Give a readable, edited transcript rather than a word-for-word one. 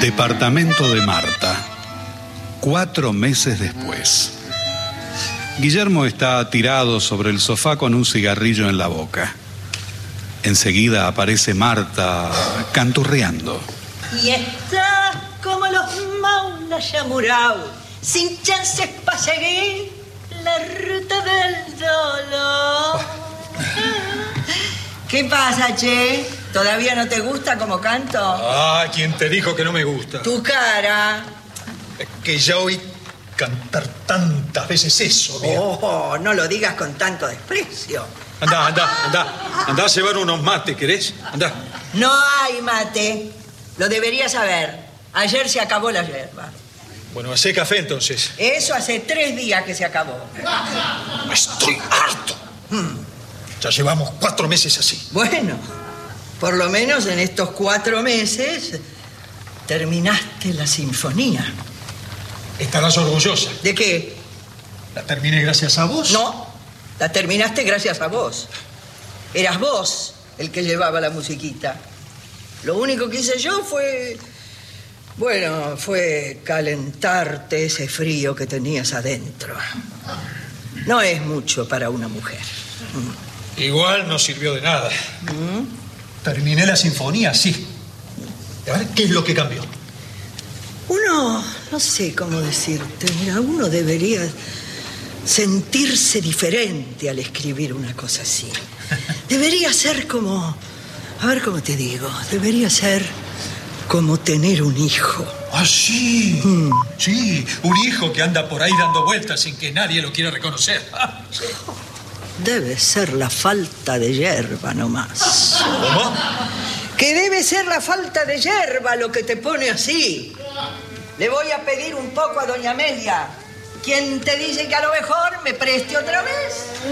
Departamento de Marta. 4 meses después. Guillermo está tirado sobre el sofá con un cigarrillo en la boca. Enseguida aparece Marta canturreando. Y está como los maunas yamurau, sin chances para seguir la ruta del dolor. ¿Qué pasa, che? ¿Todavía no te gusta como canto? Ah, ¿quién te dijo que no me gusta? Tu cara. Es que ya oí cantar tantas veces eso, mira. Oh, no lo digas con tanto desprecio. Andá a llevar unos mates, ¿querés? Andá. No hay mate. Lo deberías saber. Ayer se acabó la yerba. Bueno, hacé café entonces. Eso hace 3 días que se acabó. Estoy harto. Ya llevamos 4 meses así. Bueno, por lo menos en estos 4 meses terminaste la sinfonía. ¿Estarás orgullosa? ¿De qué? ¿La terminé gracias a vos? No, la terminaste gracias a vos. Eras vos el que llevaba la musiquita. Lo único que hice yo fue calentarte ese frío que tenías adentro. No es mucho para una mujer. Igual no sirvió de nada. Terminé la sinfonía, sí. A ver, ¿qué es lo que cambió? Uno, no sé cómo decirte, mira, uno debería sentirse diferente al escribir una cosa así. Debería ser como, a ver cómo te digo, debería ser como tener un hijo. Ah, sí. Sí, un hijo que anda por ahí dando vueltas sin que nadie lo quiera reconocer. Sí. Debe ser la falta de yerba nomás. ¿Cómo? Que debe ser la falta de yerba lo que te pone así. Le voy a pedir un poco a doña Amelia. ¿Quién te dice que a lo mejor me preste otra vez?